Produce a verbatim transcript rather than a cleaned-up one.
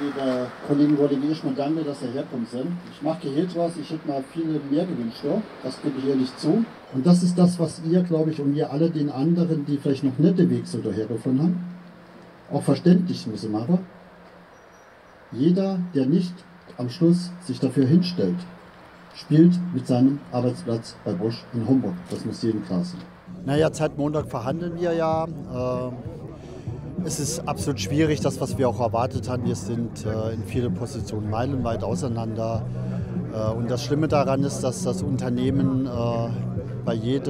lieber Kollegen Rolling, erstmal danke, dass ihr herkommen sind. Ich mache Gehalt was, ich hätte mal viele mehr gewünscht, ja? Das gebe ich ehrlich zu. Und das ist das, was ihr, glaube ich, und ihr alle den anderen, die vielleicht noch nicht den Weg so dahergefunden haben, auch verständlich müssen machen. Jeder, der nicht am Schluss sich dafür hinstellt, spielt mit seinem Arbeitsplatz bei Bosch in Homburg. Das muss jedem klar sein. Naja, seit Montag verhandeln wir ja. Äh, es ist absolut schwierig, das, was wir auch erwartet haben. Wir sind äh, in viele Positionen meilenweit auseinander. Äh, und das Schlimme daran ist, dass das Unternehmen äh, bei jedem